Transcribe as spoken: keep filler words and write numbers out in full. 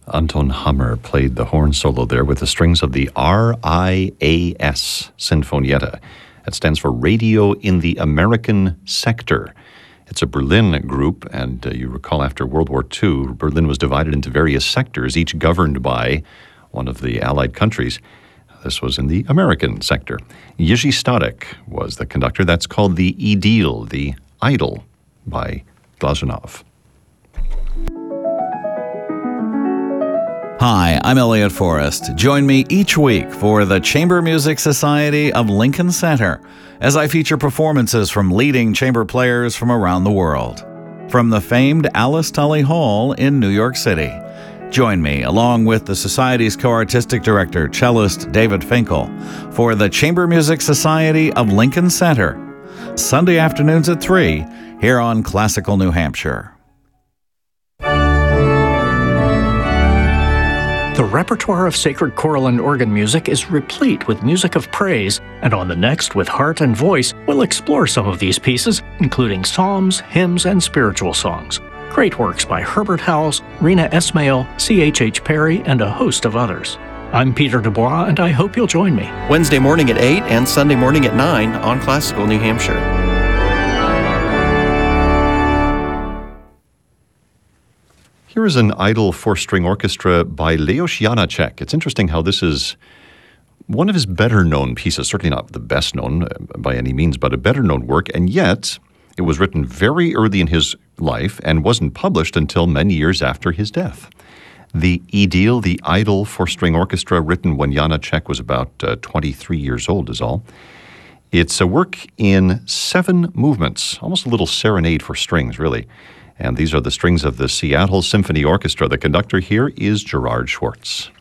Anton Hammer played the horn solo there with the strings of the R I A S Sinfonietta. That stands for Radio in the American Sector. It's a Berlin group, and uh, you recall after World War Two, Berlin was divided into various sectors, each governed by one of the Allied countries. This was in the American sector. Jiří Stadek was the conductor. That's called the Idyll, the Idol, by Glazunov. Hi, I'm Elliot Forrest. Join me each week for the Chamber Music Society of Lincoln Center as I feature performances from leading chamber players from around the world. From the famed Alice Tully Hall in New York City. Join me, along with the Society's co-artistic director, cellist David Finkel, for the Chamber Music Society of Lincoln Center, Sunday afternoons at three, here on Classical New Hampshire. The repertoire of sacred choral and organ music is replete with music of praise, and on the next, with Heart and Voice, we'll explore some of these pieces, including psalms, hymns, and spiritual songs. Great works by Herbert Howells, Rena Esmail, C H H Perry, and a host of others. I'm Peter Dubois, and I hope you'll join me. Wednesday morning at eight and Sunday morning at nine on Classical New Hampshire. Here is an idle four-string orchestra by Leos Janáček. It's interesting how this is one of his better-known pieces, certainly not the best-known by any means, but a better-known work, and yet it was written very early in his life and wasn't published until many years after his death. The Idyll, the idle four-string orchestra, written when Janáček was about uh, twenty-three years old is all. It's a work in seven movements, almost a little serenade for strings, really. And these are the strings of the Seattle Symphony Orchestra. The conductor here is Gerard Schwartz.